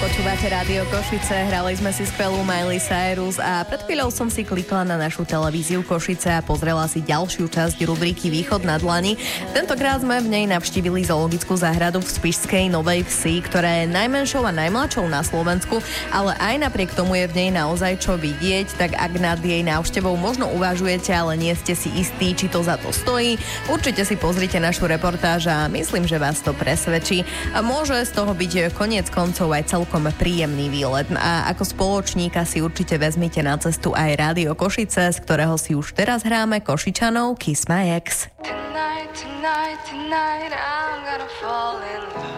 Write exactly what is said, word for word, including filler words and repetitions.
Počúvate Rádio Košice, hrali sme si skvelú Miley Cyrus a pred chvíľou som si klikla na našu televíziu Košice a pozrela si ďalšiu časť rubriky Východ na dlani. Tentokrát sme v nej navštívili zoologickú záhradu v spišskej Novej Vsi, ktorá je najmenšou a najmladšou na Slovensku, ale aj napriek tomu je v nej naozaj čo vidieť, tak ak nad jej návštevou možno uvažujete, ale nie ste si istí, či to za to stojí, určite si pozrite našu reportáž a myslím, že vás to presvedčí. A môže z toho byť koniec koncov aj celkom príjemný výlet. A ako spoločníka si určite vezmite na cestu aj Rádio Košice, z ktorého si už teraz hráme Košičanov Kiss My Ex. Tonight, tonight, tonight, I'm gonna fall in love.